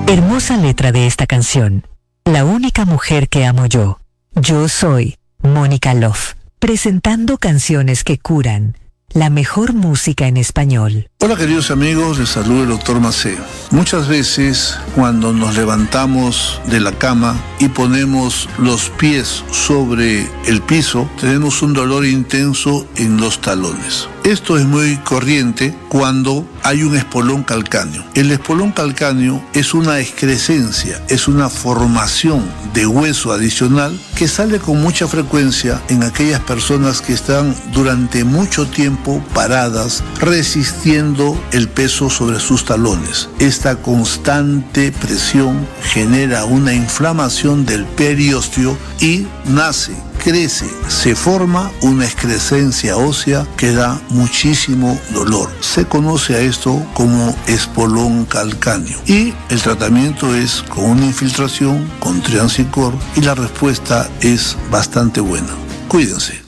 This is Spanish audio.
Hermosa letra de esta canción. La única mujer que amo yo. Yo soy Mónica Love, presentando canciones que curan. La mejor música en español. Hola queridos amigos, les saluda el Dr. Maceo. Muchas veces cuando nos levantamos de la cama y ponemos los pies sobre el piso, tenemos un dolor intenso en los talones. Esto es muy corriente cuando hay un espolón calcáneo. El espolón calcáneo es una excrescencia, es una formación de hueso adicional que sale con mucha frecuencia en aquellas personas que están durante mucho tiempo paradas, resistiendo el peso sobre sus talones. Esta constante presión genera una inflamación del periósteo y crece, se forma una excrescencia ósea que da muchísimo dolor. Se conoce a esto como espolón calcáneo y el tratamiento es con una infiltración con Triancicor y la respuesta es bastante buena. Cuídense.